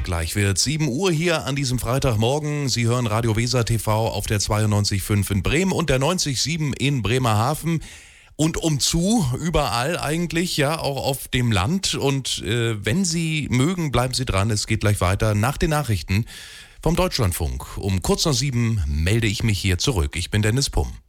gleich wird 7 Uhr hier an diesem Freitagmorgen. Sie hören Radio Weser TV auf der 92.5 in Bremen und der 90.7 in Bremerhaven. Und umzu, überall eigentlich, ja, auch auf dem Land. Und wenn Sie mögen, bleiben Sie dran. Es geht gleich weiter nach den Nachrichten vom Deutschlandfunk. Um kurz nach 7 melde ich mich hier zurück. Ich bin Dennis Pumm.